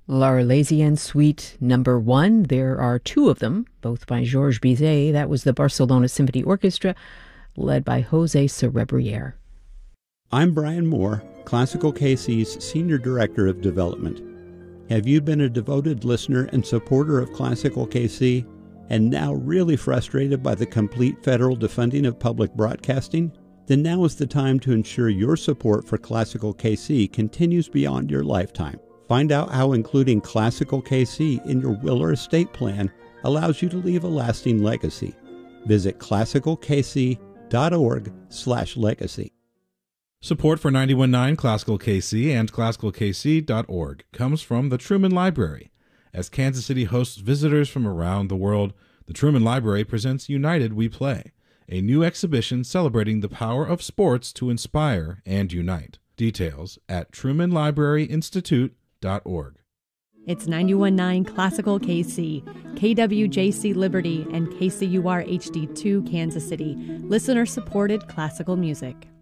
L'Arlésienne Suite Number 1. There are two of them, both by Georges Bizet. That was the Barcelona Symphony Orchestra, led by Jose Cerebriere. I'm Brian Moore, Classical KC's Senior Director of Development. Have you been a devoted listener and supporter of Classical KC and now really frustrated by the complete federal defunding of public broadcasting? Then now is the time to ensure your support for Classical KC continues beyond your lifetime. Find out how including Classical KC in your will or estate plan allows you to leave a lasting legacy. Visit classicalkc.org/legacy. Support for 91.9 Classical KC and classicalkc.org comes from the Truman Library. As Kansas City hosts visitors from around the world, the Truman Library presents United We Play, a new exhibition celebrating the power of sports to inspire and unite. Details at trumanlibraryinstitute.org. It's 91.9 Classical KC, KWJC Liberty, and KCUR HD2 Kansas City. Listener-supported classical music.